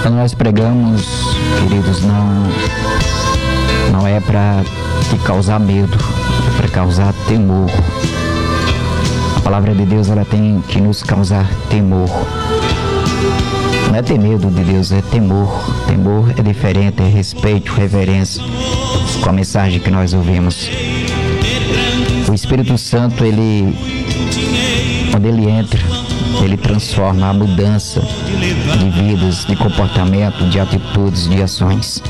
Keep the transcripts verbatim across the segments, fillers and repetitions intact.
Quando nós pregamos, queridos, não, não é para te causar medo, é para causar temor. A palavra de Deus, ela tem que nos causar temor. Não é ter medo de Deus, é temor. Temor é diferente, é respeito, reverência com a mensagem que nós ouvimos. O Espírito Santo, ele, quando ele entra, ele transforma a mudança de vidas, de comportamento, de atitudes, de ações.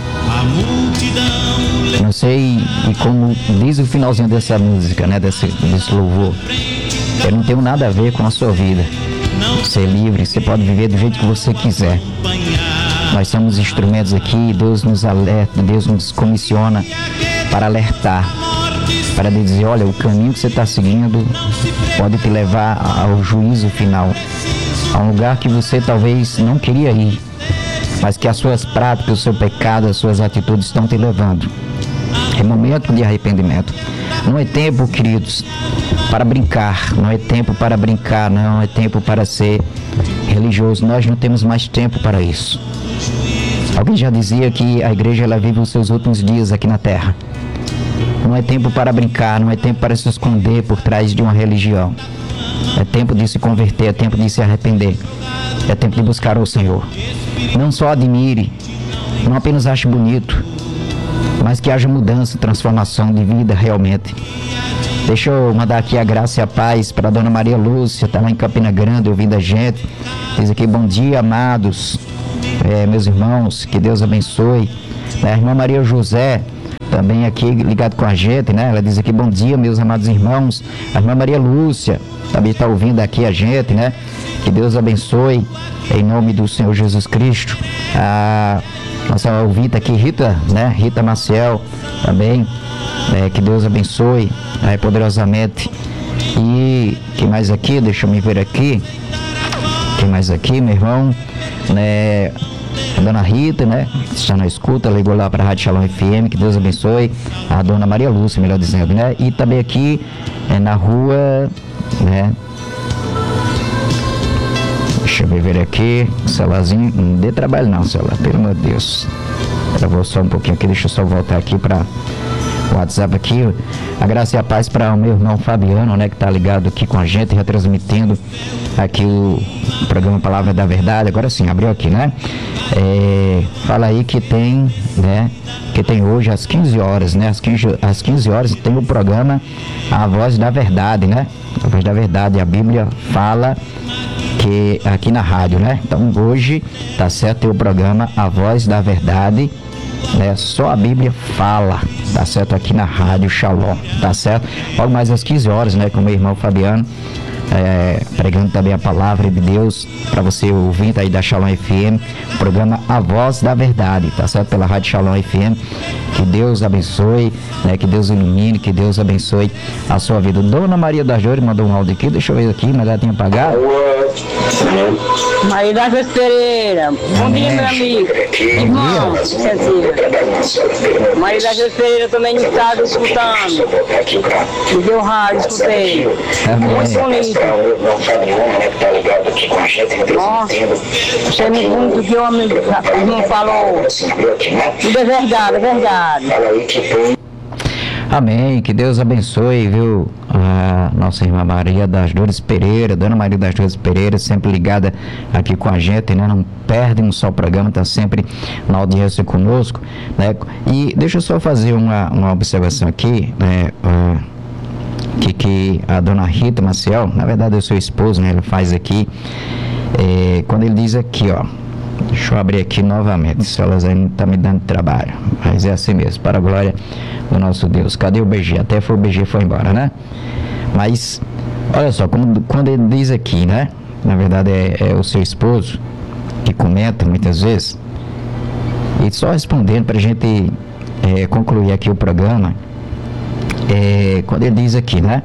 Eu não sei, e como diz o finalzinho dessa música, né, desse, desse louvor, eu não tenho nada a ver com a sua vida. Você é livre, você pode viver do jeito que você quiser. Nós somos instrumentos aqui, Deus nos alerta, Deus nos comissiona para alertar, para dizer, olha, o caminho que você está seguindo pode te levar ao juízo final, a um lugar que você talvez não queria ir, mas que as suas práticas, o seu pecado, as suas atitudes estão te levando. É momento de arrependimento. Não é tempo, queridos, para brincar, não é tempo para brincar, não é tempo para ser religioso. Nós não temos mais tempo para isso. Alguém já dizia que a igreja, ela vive os seus últimos dias aqui na terra. Não é tempo para brincar, não é tempo para se esconder por trás de uma religião. É tempo de se converter, é tempo de se arrepender. É tempo de buscar o Senhor. Não só admire, não apenas ache bonito, mas que haja mudança, transformação de vida realmente. Deixa eu mandar aqui a graça e a paz para a dona Maria Lúcia, está lá em Campina Grande ouvindo a gente. Diz aqui, bom dia, amados, é, meus irmãos, que Deus abençoe. A irmã Maria José, também aqui ligado com a gente, né? Ela diz aqui, bom dia, meus amados irmãos. A irmã Maria Lúcia também está ouvindo aqui a gente, né? Que Deus abençoe, em nome do Senhor Jesus Cristo. A nossa ouvinte aqui, Rita, né? Rita Maciel, também, é, que Deus abençoe é, poderosamente. E quem mais aqui? Deixa eu me ver aqui. Quem mais aqui, meu irmão? Né? A dona Rita, né? Que está na escuta, ligou lá para a Rádio Shalom F M, que Deus abençoe. A dona Maria Lúcia, melhor dizendo, né? E também aqui é, na rua, né? Deixa eu ver aqui, celularzinho, não dê trabalho não, celular, pelo amor de Deus. Eu vou só um pouquinho aqui, deixa eu só voltar aqui para o WhatsApp aqui. A graça e a paz para o meu irmão Fabiano, né, que está ligado aqui com a gente, retransmitindo aqui o programa Palavra da Verdade. Agora sim, abriu aqui, né? É, fala aí que tem, né, que tem hoje às quinze horas, né? Às quinze, às quinze horas tem o programa A Voz da Verdade, né? A Voz da Verdade, a Bíblia fala que aqui na rádio, né? Então hoje, tá certo, tem o programa A Voz da Verdade, né? Só a Bíblia fala, tá certo, aqui na Rádio Shalom, tá certo? Logo mais às quinze horas, né, com o meu irmão Fabiano, é, pregando também a palavra de Deus para você ouvir aí da Shalom F M, programa A Voz da Verdade, tá certo? Pela Rádio Shalom F M. Que Deus abençoe, né? Que Deus ilumine, que Deus abençoe a sua vida. Dona Maria das Dores mandou um áudio aqui, deixa eu ver aqui, mas ela tinha apagado. Maria das Dores Pereira, bom Amém. Dia, meu amigo. Irmão, Maria das Dores Pereira também está escutando. Liguei o rádio, escutei. Amém. Muito bonito. Nossa, achei muito do que o amigo irmão falou. Tudo é verdade, é verdade. Amém, que Deus abençoe, viu, a nossa irmã Maria das Dores Pereira, Dona Maria das Dores Pereira, sempre ligada aqui com a gente, né, não perde um só programa, está sempre na audiência conosco, né, e deixa eu só fazer uma, uma observação aqui, né, uh, que, que a Dona Rita Maciel, na verdade é o seu esposo, né, ele faz aqui, é, quando ele diz aqui, ó, deixa eu abrir aqui novamente, se elas ainda estão me dando trabalho, mas é assim mesmo, para a glória do nosso Deus. Cadê o B G? Até foi o B G foi embora, né? Mas, olha só, quando, quando ele diz aqui, né? Na verdade é, é o seu esposo que comenta muitas vezes, e só respondendo para a gente é, concluir aqui o programa, é, quando ele diz aqui, né?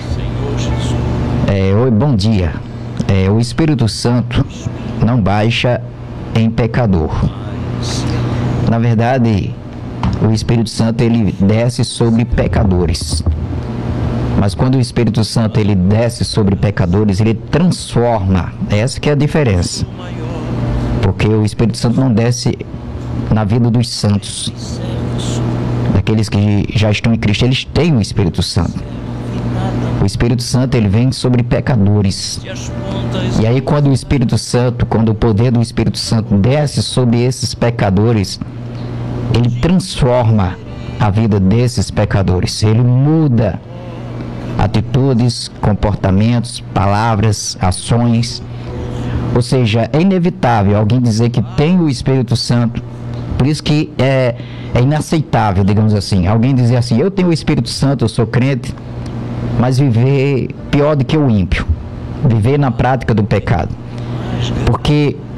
É, oi, bom dia. É, o Espírito Santo não baixa em pecador. Na verdade, o Espírito Santo ele desce sobre pecadores. Mas quando o Espírito Santo ele desce sobre pecadores, ele transforma. Essa que é a diferença. Porque o Espírito Santo não desce na vida dos santos, daqueles que já estão em Cristo. Eles têm o Espírito Santo. O Espírito Santo, ele vem sobre pecadores. E aí quando o Espírito Santo, quando o poder do Espírito Santo desce sobre esses pecadores, ele transforma a vida desses pecadores. Ele muda atitudes, comportamentos, palavras, ações. Ou seja, é inevitável alguém dizer que tem o Espírito Santo. Por isso que é, é inaceitável, digamos assim, alguém dizer assim: eu tenho o Espírito Santo, eu sou crente, mas viver pior do que o ímpio, viver na prática do pecado. Porque